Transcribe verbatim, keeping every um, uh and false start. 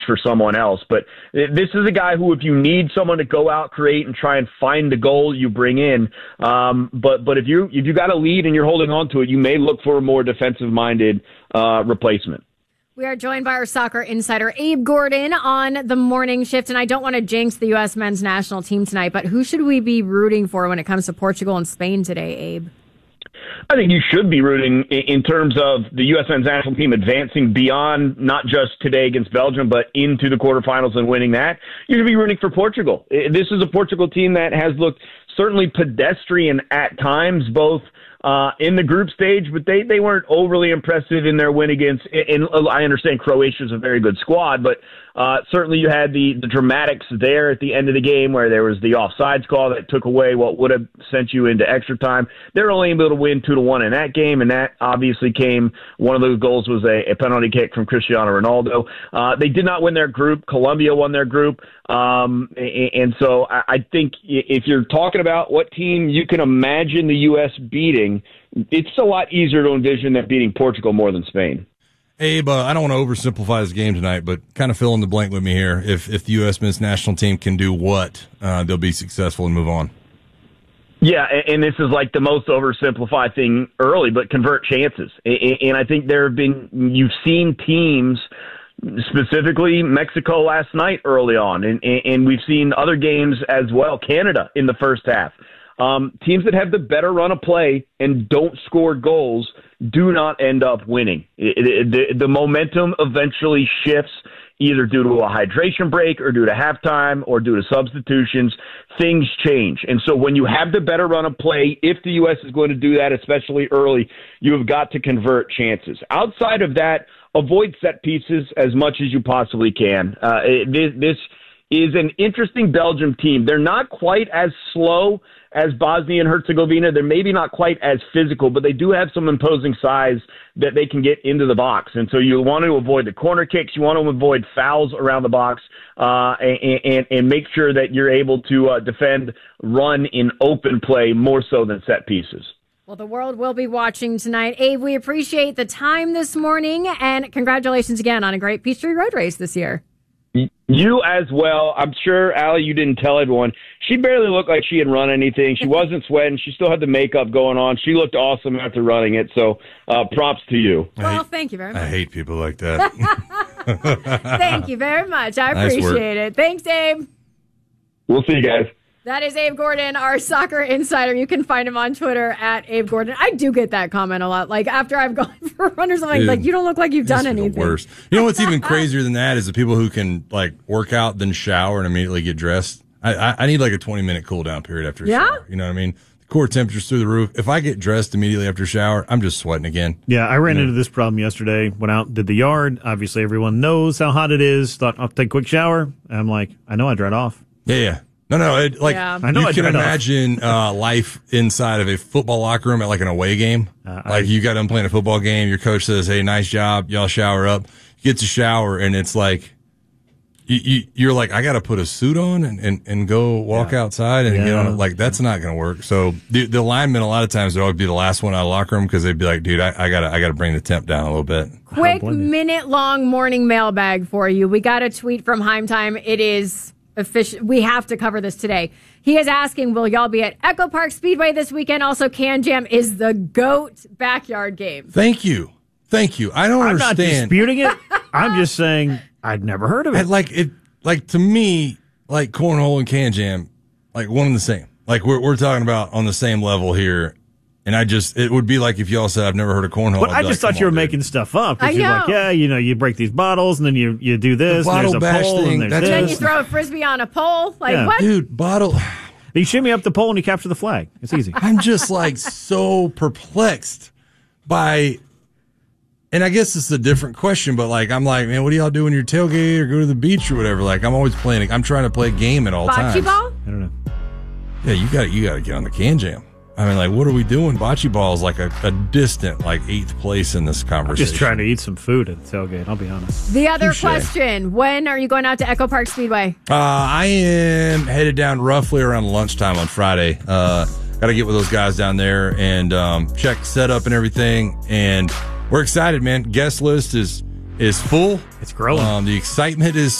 for someone else. But this is a guy who, if you need someone to go out, create, and try and find the goal, you bring in. Um, but but if you if you got a lead and you're holding on to it, you may look for a more defensive-minded uh, replacement. We are joined by our soccer insider, Abe Gordon, on the morning shift. And I don't want to jinx the U S men's national team tonight, but who should we be rooting for when it comes to Portugal and Spain today, Abe? I think you should be rooting in terms of the U S men's national team advancing beyond not just today against Belgium, but into the quarterfinals and winning that. You should be rooting for Portugal. This is a Portugal team that has looked certainly pedestrian at times, both uh, in the group stage, but they, they weren't overly impressive in their win against, and I understand Croatia's a very good squad, but uh, certainly you had the, the dramatics there at the end of the game where there was the offsides call that took away what would have sent you into extra time. They were only able to win two to one in that game, and that obviously came, one of those goals was a, a penalty kick from Cristiano Ronaldo. Uh, they did not win their group. Colombia won their group. Um, and, and so I, I think if you're talking about what team you can imagine the U S beating, it's a lot easier to envision them beating Portugal more than Spain. Abe, uh, I don't want to oversimplify this game tonight, but kind of fill in the blank with me here. If if the U S men's national team can do what, uh, they'll be successful and move on. Yeah, and this is like the most oversimplified thing early, but convert chances. And I think there have been, you've seen teams, specifically Mexico last night early on, and, and we've seen other games as well, Canada in the first half. Um, teams that have the better run of play and don't score goals do not end up winning. It, it, the, the momentum eventually shifts either due to a hydration break or due to halftime or due to substitutions. Things change. And so when you have the better run of play, if the U S is going to do that, especially early, you have got to convert chances. Outside of that, avoid set pieces as much as you possibly can. Uh, this, this is an interesting Belgium team. They're not quite as slow as Bosnia and Herzegovina. They're maybe not quite as physical, but they do have some imposing size that they can get into the box. And so you want to avoid the corner kicks. You want to avoid fouls around the box uh, and, and, and make sure that you're able to uh, defend, run in open play more so than set pieces. Well, the world will be watching tonight. Abe, we appreciate the time this morning, and congratulations again on a great Peachtree Road Race this year. You as well. I'm sure, Allie, you didn't tell everyone. She barely looked like she had run anything. She wasn't sweating. She still had the makeup going on. She looked awesome after running it, so uh, props to you. Well, hate, thank you very much. I hate people like that. Thank you very much. I Nice appreciate work. it. Thanks, Abe. We'll see you guys. That is Abe Gordon, our soccer insider. You can find him on Twitter at Abe Gordon. I do get that comment a lot. Like, after I've gone for runners, I'm like, Dude, like you don't look like you've done This is anything. The worst. You know what's even crazier than that is the people who can, like, work out, then shower, and immediately get dressed. I, I, I need, like, a twenty-minute cool-down period after a Yeah? shower. You know what I mean? The core temperature's through the roof. If I get dressed immediately after a shower, I'm just sweating again. Yeah, I ran Yeah. into this problem yesterday. Went out, did the yard. Obviously, everyone knows how hot it is. Thought, I'll take a quick shower. And I'm like, I know I dried off. Yeah, yeah. No, no, it, like, Yeah. I know you I can dried off. imagine uh, life inside of a football locker room at, like, an away game. Uh, like, I- you got done playing a football game, your coach says, hey, nice job, y'all shower up. You get to shower, and it's like, you, you, you're like, I got to put a suit on and, and, and go walk Yeah. outside and Yeah. get on. Like, that's not going to work. So the, the linemen, a lot of times, they'll always be the last one out of the locker room because they'd be like, dude, I, I got to I gotta bring the temp down a little bit. Quick blame you. minute-long morning mailbag for you. We got a tweet from Heim Time. It is official. We have to cover this today. He is asking, will y'all be at Echo Park Speedway this weekend? Also, Can Jam is the GOAT backyard game. Thank you. Thank you. I don't I'm not understand. disputing it. I'm just saying I'd never heard of I, it. like it, like to me, like cornhole and can jam, like one and the same. Like we're we're talking about on the same level here, and I just it would be like if y'all said I've never heard of cornhole. But I'd I be just like, thought come you were on, dude. making stuff up. 'Cause I you're like, know. yeah, you know, you break these bottles, and then you you do this, The and there's bottle a bash pole, thing, and there's that's And then this. you throw a frisbee on a pole. Like, Yeah. what? dude, bottle. You shimmy up the pole and you capture the flag. It's easy. I'm just like so perplexed by, and I guess it's a different question, but like I'm like, man, what do y'all do when you're tailgate or go to the beach or whatever? Like I'm always playing. I'm trying to play a game at all Bocce times. ball? I don't know. Yeah, you got you got to get on the can jam. I mean, like, what are we doing? Bocce ball is like a, a distant, like eighth place in this conversation. Just trying to eat some food at the tailgate. I'll be honest. The other Touche. question, when are you going out to Echo Park Speedway? Uh, I am headed down roughly around lunchtime on Friday. Uh, got to get with those guys down there and um, check setup and everything. And we're excited, man. Guest list is is full. It's growing. Um, the excitement is